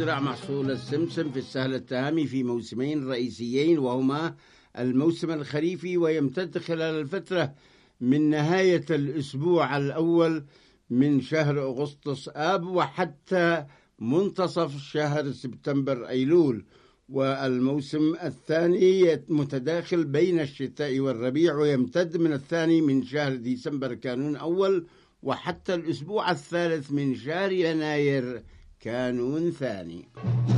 زراع محصول السمسم في السهل التهامي في موسمين رئيسيين، وهما الموسم الخريفي ويمتد خلال الفترة من نهاية الأسبوع الأول من شهر أغسطس آب وحتى منتصف شهر سبتمبر أيلول، والموسم الثاني متداخل بين الشتاء والربيع ويمتد من الثاني من شهر ديسمبر كانون أول وحتى الأسبوع الثالث من شهر يناير كانون ثاني.